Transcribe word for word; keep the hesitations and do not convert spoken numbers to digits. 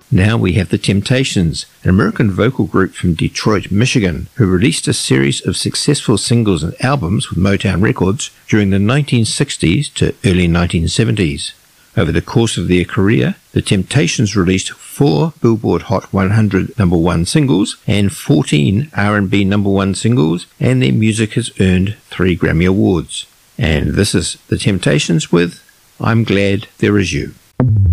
Now we have the Temptations, an American vocal group from Detroit, Michigan, who released a series of successful singles and albums with Motown Records during the nineteen sixties to early nineteen seventies. Over the course of their career, the Temptations released four Billboard Hot one hundred number one singles and fourteen R and B number one singles, and their music has earned three Grammy Awards. And this is the Temptations with I'm Glad There Is You.